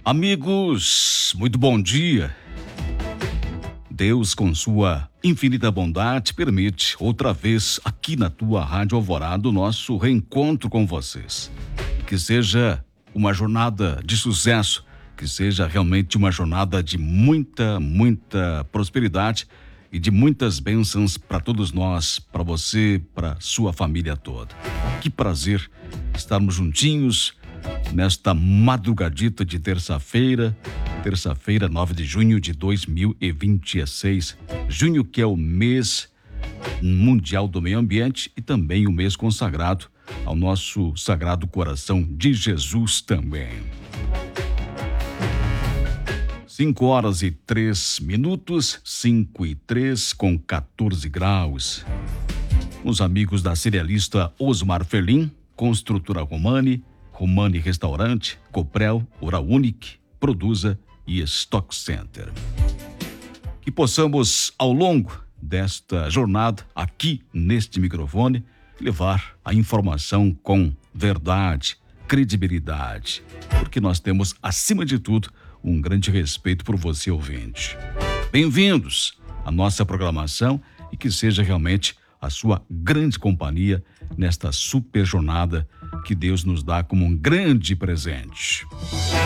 Amigos, muito bom dia. Deus, com sua infinita bondade, permite outra vez aqui na tua Rádio Alvorada o nosso reencontro com vocês. Que seja uma jornada de sucesso, que seja realmente uma jornada de muita prosperidade e de muitas bênçãos para todos nós, para você, para sua família toda. Que prazer estarmos juntinhos nesta madrugadita de terça-feira, 9 de junho de 2026. Junho, que é o mês mundial do meio ambiente e também o mês consagrado ao nosso Sagrado Coração de Jesus também. 5h03, 5h03 com 14 graus. Os amigos da cerealista Osmar Felim, Construtora Romani Restaurante, Coprel, Oral Unique, Produza e Stock Center. Que possamos, ao longo desta jornada, aqui neste microfone, levar a informação com verdade, credibilidade, porque nós temos, acima de tudo, um grande respeito por você, ouvinte. Bem-vindos à nossa programação e que seja realmente a sua grande companhia nesta super jornada que Deus nos dá como um grande presente.